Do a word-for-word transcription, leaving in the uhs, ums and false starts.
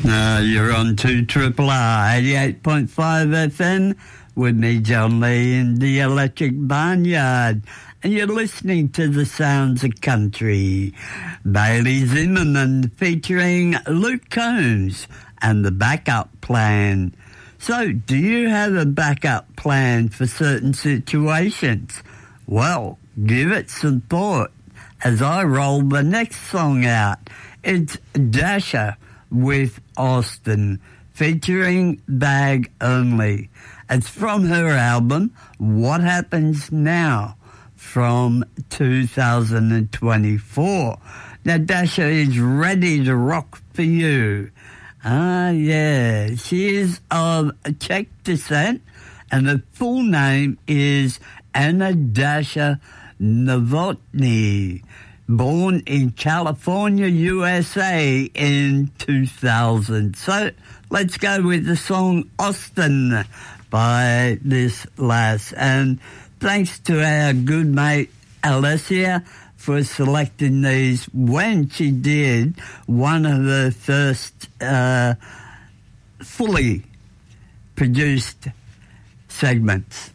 Uh, you're on to Triple R eighty-eight point five F M with me, John Lee, in the Electric Barnyard. And you're listening to the sounds of country. Bailey Zimmerman featuring Luke Combs and the Backup Plan. So, do you have a backup plan for certain situations? Well, give it some thought as I roll the next song out. It's Dasher with Austin, featuring Bag Only. It's from her album, What Happens Now, from two thousand twenty-four. Now, Dasher is ready to rock for you. Ah, yeah, she is of Czech descent, and her full name is Anna Dasher Novotny, born in California, U S A in two thousand. So let's go with the song Austin by this lass. And thanks to our good mate Alessia for selecting these when she did one of her first uh, fully produced segments.